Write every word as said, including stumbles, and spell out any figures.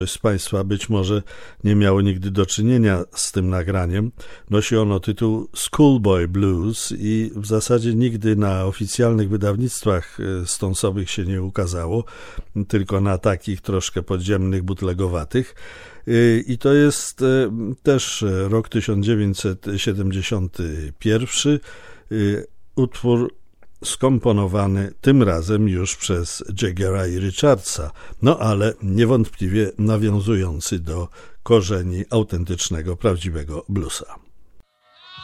Ktoś z Państwa być może nie miało nigdy do czynienia z tym nagraniem. Nosi ono tytuł Schoolboy Blues i w zasadzie nigdy na oficjalnych wydawnictwach Stonesowych się nie ukazało, tylko na takich troszkę podziemnych, bootlegowatych. I to jest też rok tysiąc dziewięćset siedemdziesiąty pierwszy, utwór skomponowany tym razem już przez Jaggera i Richardsa, no ale niewątpliwie nawiązujący do korzeni autentycznego, prawdziwego bluesa.